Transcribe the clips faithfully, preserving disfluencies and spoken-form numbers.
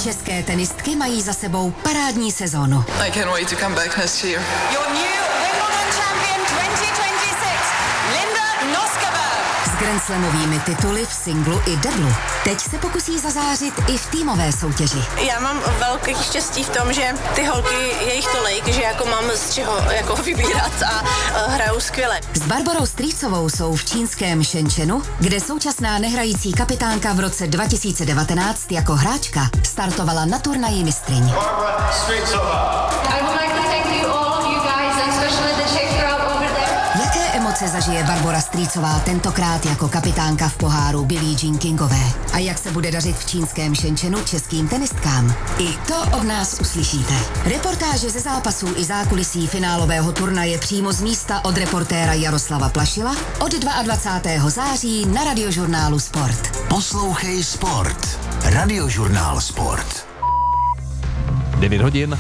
České tenistky mají za sebou parádní sezónu. I can't wait to come back next year. Your new Wimbledon champion twenty twenty-six, Linda Noskova. S grandslamovými tituly v singlu i deblu. Teď se pokusí zazářit i v týmové soutěži. Já mám velký štěstí v tom, že ty holky, je jich tolik, že jako mám z čeho jako vybírat a uh, hrajou skvěle. S Barborou Strýcovou jsou v čínském Shenzhenu, kde současná nehrající kapitánka v roce dva tisíce devatenáct jako hráčka startovala na turnaji mistryň. Barbara Strýcová. I would like to thank you all of you guys and especially the Czech crowd over there. Jaké emoce zažije Barbora Strýcová tentokrát jako kapitánka v poháru Billie Jean Kingové? A jak se bude dařit v čínském Shenzhenu českým tenistkám? I to od nás uslyšíte. Reportáže ze zápasů i zákulisí finálového turnaje přímo z místa od reportéra Jaroslava Plašila od dvacátého druhého září na Radiožurnálu Sport. Poslouchej Sport. Radiožurnál Sport. devět hodin.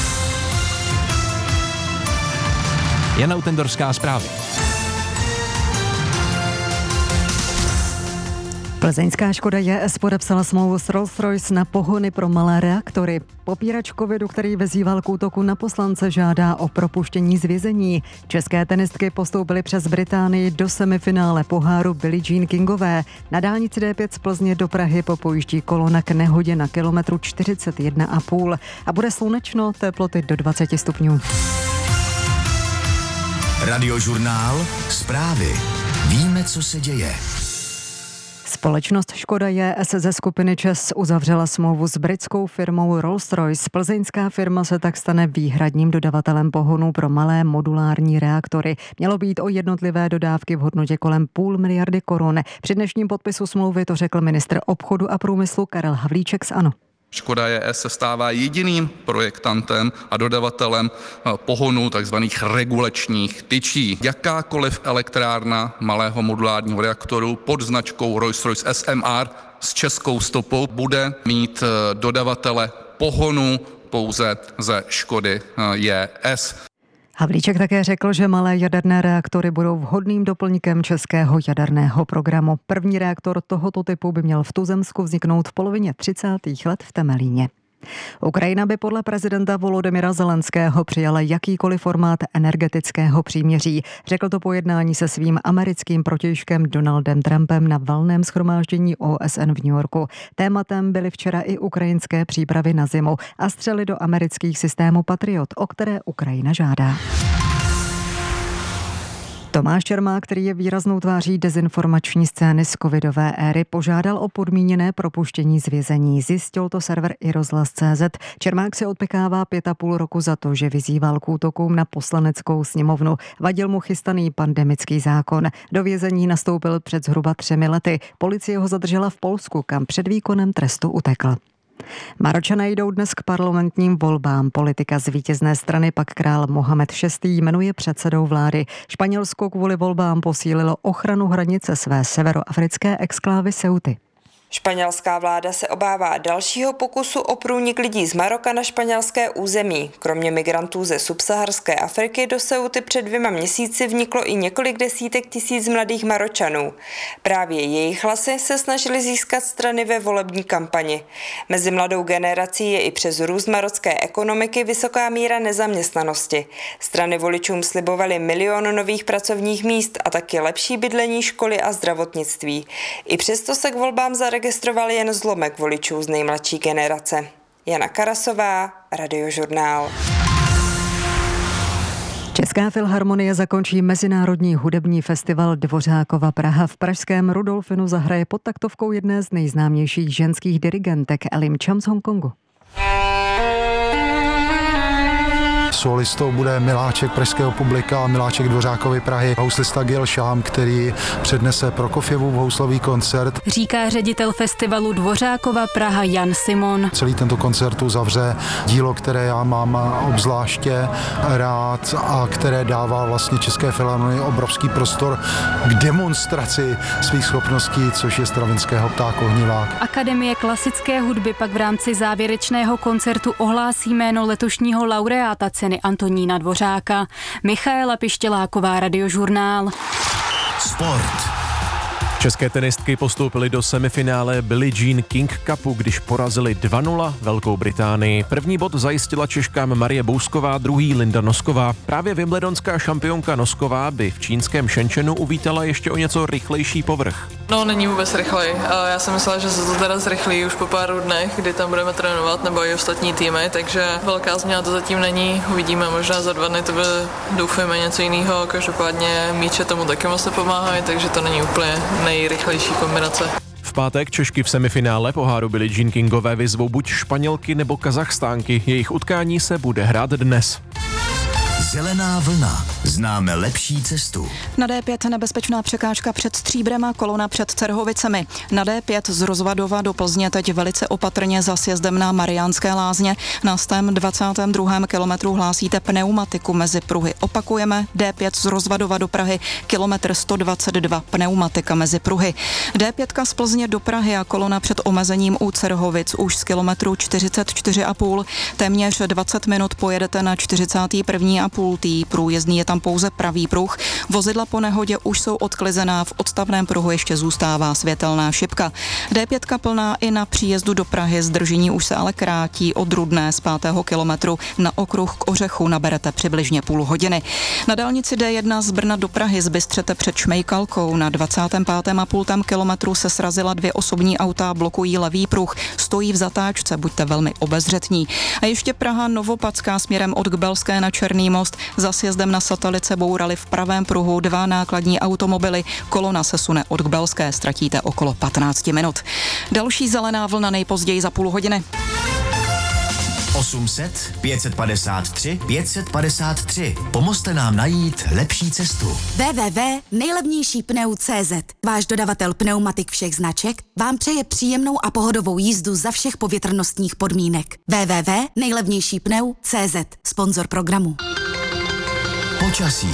Jana Utendorská, zprávy. Plzeňská Škoda J S podepsala smlouvu s Rolls-Royce na pohony pro malé reaktory. Popírač covidu, který vyzýval k útoku na poslance, žádá o propuštění z vězení. České tenistky postoupily přes Británii do semifinále poháru Billie Jean Kingové. Na dálnici D pět z Plzně do Prahy popojíždí kolona k nehodě na kilometru čtyřicet jedna a půl. A bude slunečno, teploty do dvacet stupňů. Radiožurnál, zprávy. Víme, co se děje. Společnost Škoda J S ze skupiny ČEZ uzavřela smlouvu s britskou firmou Rolls-Royce. Plzeňská firma se tak stane výhradním dodavatelem pohonů pro malé modulární reaktory. Mělo být o jednotlivé dodávky v hodnotě kolem půl miliardy korun. Při dnešním podpisu smlouvy to řekl ministr obchodu a průmyslu Karel Havlíček z ANO. Škoda J S se stává jediným projektantem a dodavatelem pohonů tzv. Regulačních tyčí. Jakákoliv elektrárna malého modulárního reaktoru pod značkou Rolls-Royce S M R s českou stopou bude mít dodavatele pohonů pouze ze Škody J S. Havlíček také řekl, že malé jaderné reaktory budou vhodným doplňkem českého jaderného programu. První reaktor tohoto typu by měl v Tuzemsku vzniknout v polovině třicátých let v Temelíně. Ukrajina by podle prezidenta Volodymyra Zelenského přijala jakýkoliv formát energetického příměří. Řekl to po jednání se svým americkým protějškem Donaldem Trumpem na valném shromáždění O S N v New Yorku. Tématem byly včera i ukrajinské přípravy na zimu a střely do amerických systémů Patriot, o které Ukrajina žádá. Tomáš Čermák, který je výraznou tváří dezinformační scény z covidové éry, požádal o podmíněné propuštění z vězení. Zjistil to server i rozhlas tečka cé zet. Čermák si odpykává pět a půl roku za to, že vyzýval k útokům na poslaneckou sněmovnu. Vadil mu chystaný pandemický zákon. Do vězení nastoupil před zhruba třemi lety. Policie ho zadržela v Polsku, kam před výkonem trestu utekl. Maročané jdou dnes k parlamentním volbám. Politika z vítězné strany pak král Mohamed šestý jmenuje předsedou vlády. Španělsko kvůli volbám posílilo ochranu hranice své severoafrické exklávy Ceuty. Španělská vláda se obává dalšího pokusu o průnik lidí z Maroka na španělské území. Kromě migrantů ze subsaharské Afriky do Ceuty před dvěma měsíci vniklo i několik desítek tisíc mladých Maročanů. Právě jejich hlasy se snažili získat strany ve volební kampani. Mezi mladou generací je i přes růst marocké ekonomiky vysoká míra nezaměstnanosti. Strany voličům slibovaly milion nových pracovních míst a taky lepší bydlení, školy a zdravotnictví. I přesto se k volbám zaregistroval jen zlomek voličů z nejmladší generace. Jana Karasová, Radiožurnál. Česká filharmonie zakončí mezinárodní hudební festival Dvořákova Praha. V pražském Rudolfinu zahraje pod taktovkou jedné z nejznámějších ženských dirigentek Elim Cham z Hongkongu. Solistou bude miláček pražského publika, miláček Dvořákovy Prahy, houslista Gil Šám, který přednese Prokofjevův houslový koncert. Říká ředitel festivalu Dvořákova Praha Jan Simon. Celý tento koncert uzavře dílo, které já mám obzvláště rád a které dává vlastně České filharmonii obrovský prostor k demonstraci svých schopností, což je Stravinského Pták ohnivák. Akademie klasické hudby pak v rámci závěrečného koncertu ohlásí jméno letošního laureáta ceny Antonína Dvořáka. Michaela Pištěláková, Radiožurnál. Sport. České tenistky postoupily do semifinále Billie Jean King Cupu, když porazili dva nula Velkou Británii. První bod zajistila Češkám Marie Bousková, druhý Linda Nosková. Právě wimbledonská šampionka Nosková by v čínském Shenzhenu uvítala ještě o něco rychlejší povrch. No, není vůbec rychlej. Já jsem myslela, že se to teda zrychlí už po pár dnech, kdy tam budeme trénovat, nebo i ostatní týmy, takže velká změna to zatím není. Uvidíme, možná za dva dny to bude, doufujeme, něco jiného. Každopádně míče tomu taky moc pomáhají, takže to není úplně nejrychlejší kombinace. V pátek Češky v semifinále poháru Billie Jean Kingové vyzvou buď Španělky nebo Kazachstánky. Jejich utkání se bude hrát dnes. Zelená vlna. Známe lepší cestu. Na D pět nebezpečná překážka před Stříbrem a kolona před Cerhovicemi. Na D pět z Rozvadova do Plzně teď velice opatrně za sjezdem na Mariánské Lázně. Na stém dvacátém druhém kilometru hlásíte pneumatiku mezi pruhy. Opakujeme D pět z Rozvadova do Prahy, kilometr sto dvacet dva, pneumatika mezi pruhy. D pět z Plzně do Prahy a kolona před omezením u Cerhovic už z kilometru čtyřicet čtyři a půl. Téměř dvacet minut pojedete na čtyřicátý první a půl tý. Průjezdný je tam pouze pravý pruh. Vozidla po nehodě už jsou odklizená, v odstavném pruhu ještě zůstává světelná šipka. D pět plná i na příjezdu do Prahy, zdržení už se ale krátí od Rudné z pátého kilometru. Na okruh k Ořechu naberete přibližně půl hodiny. Na dálnici D jedna z Brna do Prahy zbystřete před Šmejkalkou. Na dvacátém pátém a půl kilometru se srazila dvě osobní auta, blokují levý pruh, stojí v zatáčce, buďte velmi obezřetní. A ještě Praha Novopadská směrem od Kbelské na Černý most. Za sjezdem na Satelice bourali v pravém pruhu dva nákladní automobily. Kolona se sune od Kbelské, ztratíte okolo patnáct minut. Další zelená vlna nejpozději za půl hodiny. osm set, pět set padesát tři, pět set padesát tři. Pomozte nám najít lepší cestu. w w w tečka nejlevnější pneu tečka cé zet. Váš dodavatel pneumatik všech značek vám přeje příjemnou a pohodovou jízdu za všech povětrnostních podmínek. w w w tečka nejlevnější pneu tečka cé zet. Sponzor programu. Počasí.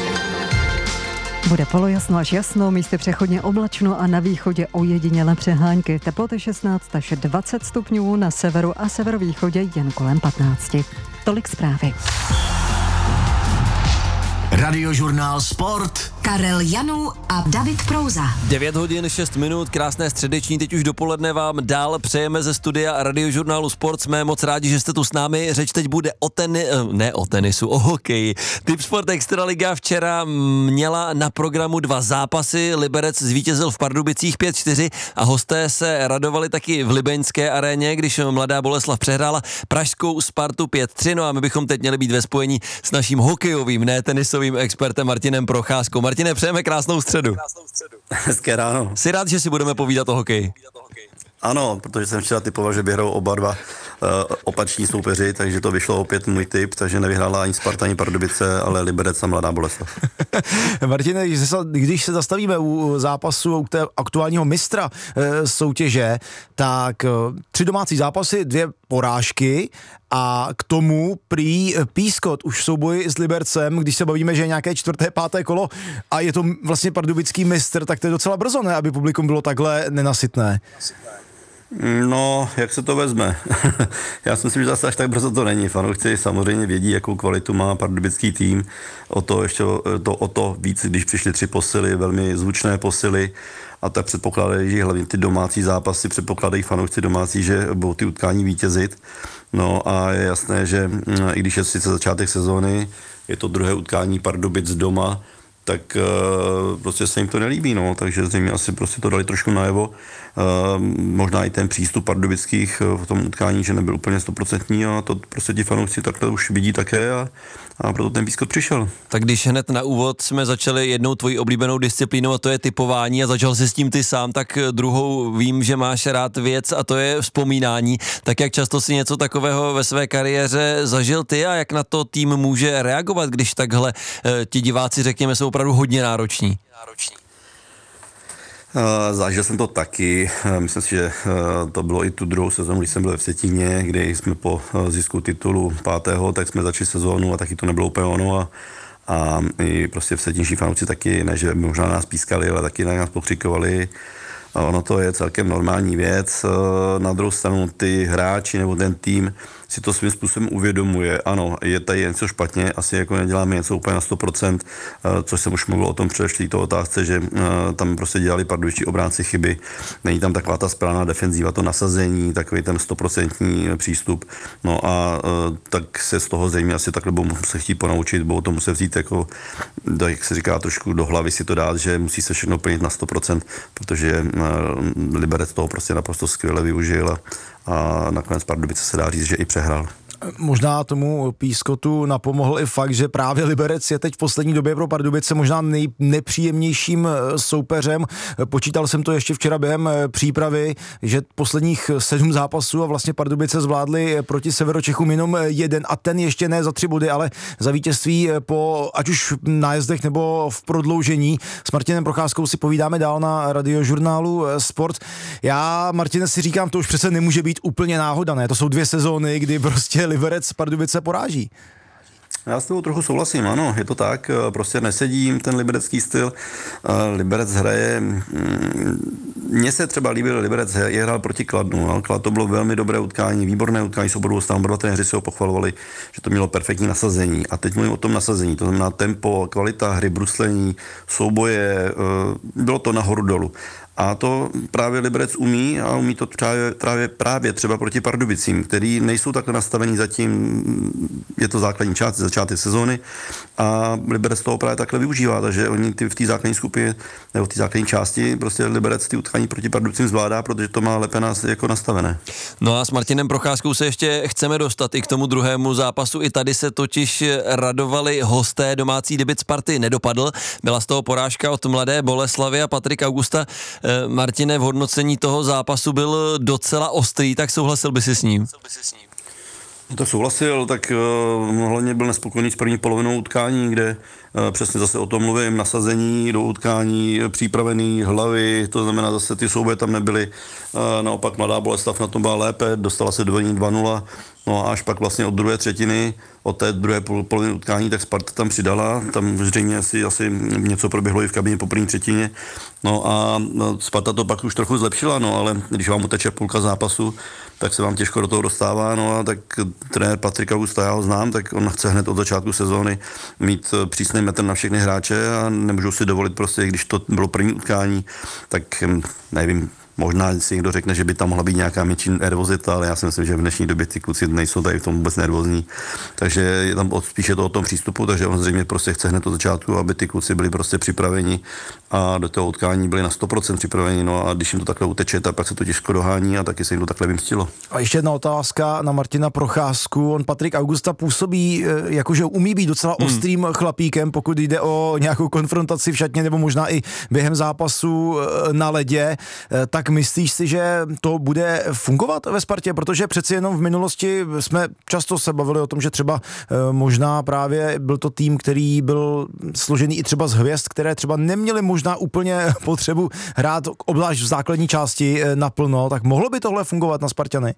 Bude polojasno až jasno, místy přechodně oblačno a na východě ojedinělé přehánky. Teploty šestnáct až dvacet stupňů, na severu a severovýchodě jen kolem patnácti. Tolik zprávy. Radiožurnál Sport. Karel Janů a David Prouza. devět hodin šest minut, krásné středeční, teď už dopoledne vám dál přejeme ze studia Radiožurnálu Sport. Jsme moc rádi, že jste tu s námi. Řeč teď bude o teni, ne o tenisu, o hokeji. Tipsport Extraliga včera měla na programu dva zápasy. Liberec zvítězil v Pardubicích pět čtyři a hosté se radovali taky v Libeňské aréně, když Mladá Boleslav přehrála pražskou Spartu pět tři. No a my bychom teď měli být ve spojení s naším hokejovým, ne tenisovým expertem Martinem Procházkou. Martine, přejeme krásnou středu. Hezké ráno. Jsi rád, že si budeme povídat o hokeji? Ano, protože jsem včera typoval, že vyhrajou oba dva uh, opační soupeři, takže to vyšlo opět můj tip, takže nevyhrála ani Sparta, ani Pardubice, ale Liberec a Mladá Boleslav. Martine, když se zastavíme u zápasu, u té aktuálního mistra e, soutěže, tak e, tři domácí zápasy, dvě porážky a k tomu prý Pískot už v souboji s Libercem, když se bavíme, že je nějaké čtvrté, páté kolo a je to vlastně pardubický mistr, tak to je docela brzo, ne, aby publikum bylo takhle nenasytné. No, jak se to vezme? Já si myslím, že zase až tak brzo to není. Fanoušci samozřejmě vědí, jakou kvalitu má pardubický tým. O to ještě to, o to víc, když přišly tři posily, velmi zvučné posily, a tak předpokládají, že hlavně ty domácí zápasy předpokládají fanoušci domácí, že budou ty utkání vítězit. No a je jasné, že i když je sice začátek sezóny, je to druhé utkání Pardubic doma, tak uh, prostě se jim to nelíbí, no, takže zřejmě asi prostě to dali trošku najevo. Uh, možná i ten přístup pardubických uh, v tom utkání, že nebyl úplně stoprocentní a to prostě ti fanoušci takhle už vidí také a, a proto ten Pískot přišel. Tak když hned na úvod jsme začali jednou tvojí oblíbenou disciplínou a to je tipování a začal si s tím ty sám, tak druhou vím, že máš rád věc a to je vzpomínání. Tak jak často si něco takového ve své kariéře zažil ty a jak na to tým může reagovat, když takhle uh, ti diváci, řekněme, jsou opravdu hodně nároční? nároční. Uh, zažil jsem to taky, uh, myslím si, že uh, to bylo i tu druhou sezónu, když jsem byl v Vsetíně, kdy jsme po uh, zisku titulu pátého, tak jsme začali sezónu a taky to nebylo úplně ono a, a i prostě vsetínští fanoušci taky, ne, že by možná nás pískali, ale taky na nás pokřikovali A ono to je celkem normální věc. Na druhou stranu ty hráči nebo ten tým si to svým způsobem uvědomuje. Ano, je tady něco špatně, asi jako neděláme něco úplně na sto procent, což jsem už mluvil o tom předešlý to otázce, že tam prostě dělali pardubičtí obránci chyby. Není tam taková ta správná defenzíva, to nasazení, takový ten stoprocentní přístup. No a tak se z toho zřejmě asi takhle budou se chtít ponaučit, budou to muset vzít jako, jak se říká, trošku do hlavy si to dát, že musí se všechno plnit na sto procent, protože Liberec toho prostě naprosto skvěle využil a, a nakonec Pardubice se dá říct, že i přehrál. Možná tomu Pískotu napomohl i fakt, že právě Liberec je teď v poslední době pro Pardubice možná nejnepříjemnějším soupeřem. Počítal jsem to ještě včera během přípravy, že posledních sedm zápasů a vlastně Pardubice zvládli proti Severočechům jenom jeden a ten ještě ne za tři body, ale za vítězství po ať už nájezdech nebo v prodloužení. S Martinem Procházkou si povídáme dál na Radiožurnálu Sport. Já, Martine, si říkám, to už přece nemůže být úplně náhoda, ne? To jsou dvě sezóny, kdy prostě Liberec Pardubice poráží. Já s tebou trochu souhlasím, ano, je to tak, prostě nesedí ten liberecký styl. Liberec hraje, mně se třeba líbil Liberec, je hrál proti Kladnu, no. Klad to bylo velmi dobré utkání, výborné utkání, s obou stran, oba trenéři si ho pochvalovali, že to mělo perfektní nasazení. A teď mluvím o tom nasazení, to znamená tempo, kvalita hry, bruslení, souboje, bylo to nahoru dolů. A to právě Liberec umí a umí to právě, právě, právě třeba proti Pardubicím, který nejsou takhle nastavení zatím, je to základní část, začátek sezóny a Liberec toho právě takhle využívá, takže oni ty v té základní skupině nebo v té základní části prostě Liberec ty utkání proti Pardubicím zvládá, protože to má lépe nás jako nastavené. No a s Martinem Procházkou se ještě chceme dostat i k tomu druhému zápasu. I tady se totiž radovali hosté, domácí debut Sparty nedopadl. Byla z toho porážka od Mladé Boleslavi a Patrik Augusta. Martine, v hodnocení toho zápasu byl docela ostrý, tak souhlasil by si s ním? No to souhlasil, tak uh, hlavně byl nespokojený s první polovinou utkání, kde uh, přesně zase o tom mluvím, nasazení do utkání, přípravený hlavy, to znamená zase ty souboje tam nebyly, uh, naopak Mladá Boleslav na tom byla lépe, dostala se do dva nula, no a až pak vlastně od druhé třetiny, od té druhé poloviny utkání, tak Sparta tam přidala, tam zřejmě asi, asi něco proběhlo i v kabině po první třetině, no a no, Sparta to pak už trochu zlepšila, no ale když vám uteče půlka zápasu, tak se vám těžko do toho dostává, no a tak trenér Patrik Augusta, já ho znám, tak on chce hned od začátku sezóny mít přísný metr na všechny hráče a nemůžou si dovolit prostě, když to bylo první utkání, tak nevím, možná si někdo řekne, že by tam mohla být nějaká menší nervozita, ale já si myslím, že v dnešní době ty kluci nejsou tady v tom vůbec nervózní. Takže je tam spíše to o tom přístupu, takže on zřejmě prostě chce hned od začátku, aby ty kluci byli prostě připraveni a do toho utkání byli na sto procent připraveni. No a když jim to takhle uteče, tak pak se to těžko dohání a taky se jim to takhle vymstilo. A ještě jedna otázka na Martina Procházku. On Patrik Augusta působí, jakože umí být docela hmm. ostrým chlapíkem, pokud jde o nějakou konfrontaci v šatně nebo možná i během zápasu na ledě. Tak myslíš si, že to bude fungovat ve Spartě? Protože přeci jenom v minulosti jsme často se bavili o tom, že třeba možná právě byl to tým, který byl složený i třeba z hvězd, které třeba neměly možná úplně potřebu hrát obzvlášť v základní části naplno, tak mohlo by tohle fungovat na Sparťany?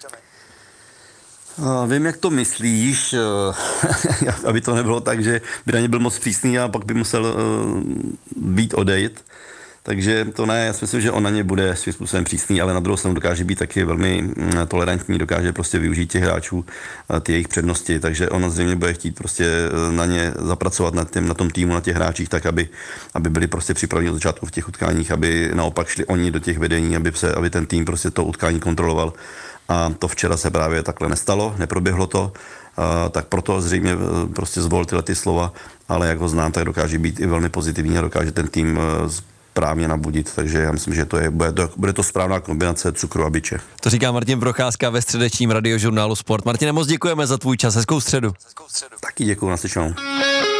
Vím, jak to myslíš, aby to nebylo tak, že by na ně byl moc přísný a pak by musel být odejít. Takže to ne, já si myslím, že on na ně bude svým způsobem přísný, ale na druhou stranu dokáže být taky velmi tolerantní, dokáže prostě využít těch hráčů, ty jejich přednosti, takže on zřejmě bude chtít prostě na ně zapracovat na, tým, na tom týmu, na těch hráčích, tak aby, aby byli prostě připraveni od začátku v těch utkáních, aby naopak šli oni do těch vedení, aby, se, aby ten tým prostě to utkání kontroloval. A to včera se právě takhle nestalo, neproběhlo to, a tak proto zřejmě prostě zvolil tyhle ty slova, ale jak ho znám, tak dokáže být i velmi pozitivní a dokáže ten tým správně nabudit, takže já myslím, že to je, bude, to, bude to správná kombinace cukru a biče. To říká Martin Procházka ve středečním Radiožurnálu Sport. Martine, moc děkujeme za tvůj čas, hezkou středu. Taky děkuju, naslyšenou.